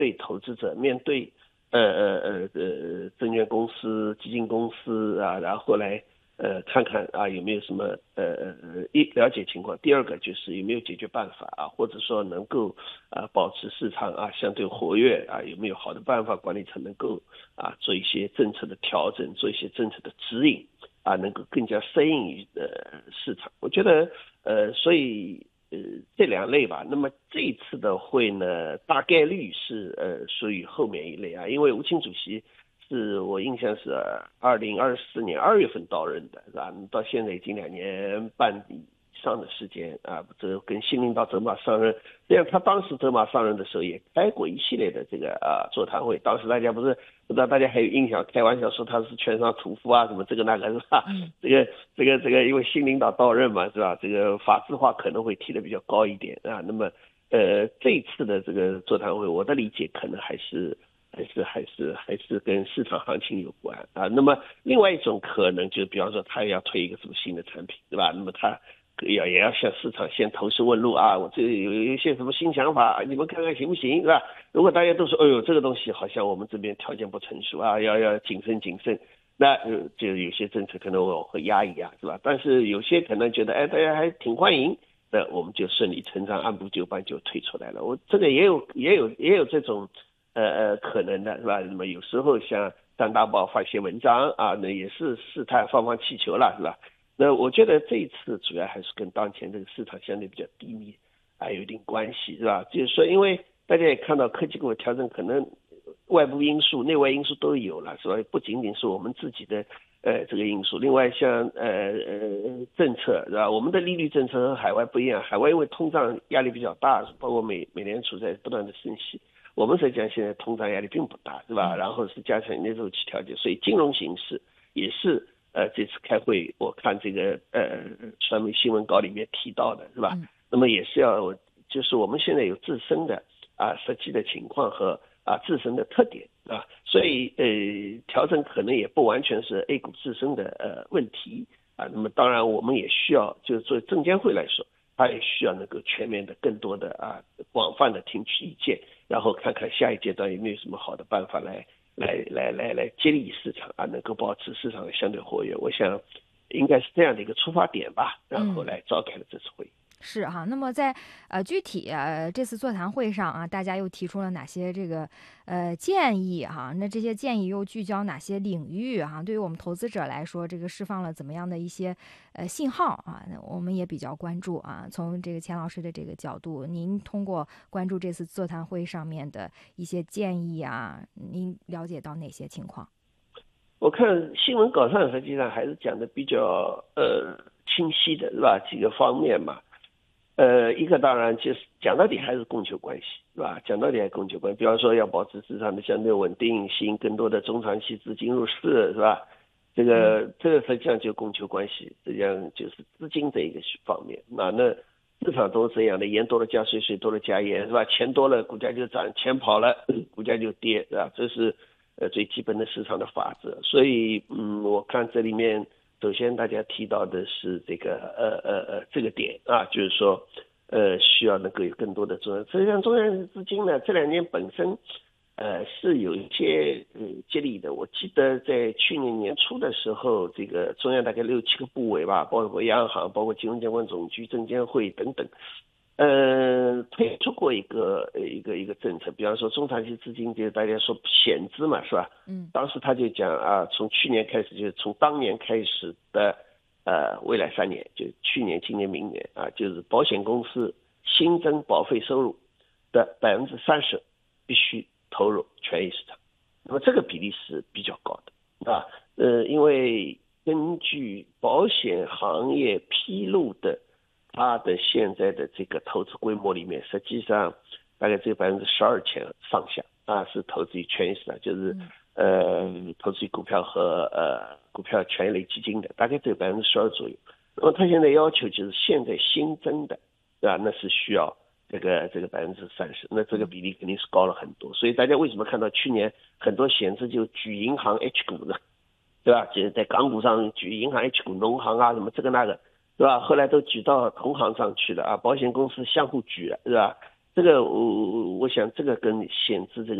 对投资者，面对证券公司、基金公司啊，然后来看看啊有没有什么了解情况。第二个就是有没有解决办法啊，或者说能够保持市场相对活跃啊，有没有好的办法管理层能够做一些政策的调整，做一些政策的指引能够更加适应于市场。我觉得所以这两类吧。那么这一次的会呢，大概率是属于后面一类因为吴清主席是我印象是2024年2月份到任的，是吧？到现在已经2年半以上的时间这跟新领导走马上任。这样他当时走马上任的时候也开过一系列的这个座谈会，当时大家不知道大家还有印象，开玩笑说他是券商屠夫什么这个那个，是吧？这个因为新领导到任嘛，是吧？这个法制化可能会提得比较高一点那么这一次的这个座谈会，我的理解可能还是跟市场行情有关那么另外一种可能就比方说他要推一个什么新的产品，对吧？那么他也要向市场先投石问路我这有一些什么新想法，你们看看行不行，是吧？如果大家都说，哎呦，这个东西好像我们这边条件不成熟要谨慎，那就有些政策可能我会压一压，是吧？但是有些可能觉得，大家还挺欢迎，那我们就顺理成章按部就班就推出来了。我这个也有这种可能的，是吧？那么有时候像张大宝发一些文章那也是试探放气球了，是吧？那我觉得这一次主要还是跟当前这个市场相对比较低迷有一定关系，是吧？就是说，因为大家也看到科技股调整，可能外部因素、内外因素都有了，是吧？不仅仅是我们自己的这个因素。另外像政策，是吧？我们的利率政策和海外不一样，海外因为通胀压力比较大，包括美联储在不断的升息。我们实际上现在通胀压力并不大，是吧？然后是加强内周期调节，所以金融形势也是这次开会我看这个传媒新闻稿里面提到的，是吧？那么也是就是我们现在有自身的实际的情况和自身的特点所以调整可能也不完全是 A 股自身的问题那么当然我们也需要，就是作为证监会来说，它也需要能够全面的、更多的广泛的听取意见，然后看看下一阶段有没有什么好的办法来激励市场能够保持市场的相对活跃。我想应该是这样的一个出发点吧，然后来召开了这次会议。 是那么在具体这次座谈会上大家又提出了哪些这个建议那这些建议又聚焦哪些领域对于我们投资者来说，这个释放了怎么样的一些信号我们也比较关注从这个钱老师的这个角度，您通过关注这次座谈会上面的一些建议您了解到哪些情况？ 我看新闻稿上实际上还是讲的比较清晰的，是吧？几个方面嘛。一个当然就是讲到底还是供求关系，是吧？讲到底还是供求关系，比方说要保持市场的相对稳定，吸引更多的中长期资金入市，是吧？这个实际上就供求关系，实际上就是资金这一个方面。那市场都是这样的，盐多了加水，水多了加盐，是吧？钱多了股价就涨，钱跑了股价就跌，是吧？这是最基本的市场的法则。所以我看这里面。首先，大家提到的是这个这个点就是说需要能够有更多的中央，实际上中央资金呢这2年本身是有一些接力的。我记得在去年年初的时候，这个中央大概6、7个部委吧，包括央行、包括金融监管总局、证监会等等。推出过一个政策，比方说中长期资金，就是大家说险资嘛，是吧？当时他就讲从去年开始，就是从当年开始的未来3年，就去年、今年、明年就是保险公司新增保费收入的30%必须投入权益市场。那么这个比例是比较高的因为根据保险行业披露的。它的现在的这个投资规模里面，实际上大概只有12%上下是投资于权益市场，就是投资于股票和股票权益类基金的，大概只有12%左右。那么它现在要求就是现在新增的，对吧？那是需要这个30%，那这个比例肯定是高了很多。所以大家为什么看到去年很多险资就举银行 H 股呢？对吧？就是在港股上举银行 H 股、农行什么这个那个。是吧？后来都举到同行上去了保险公司相互举了，是吧？ 这个我想这个跟险资这个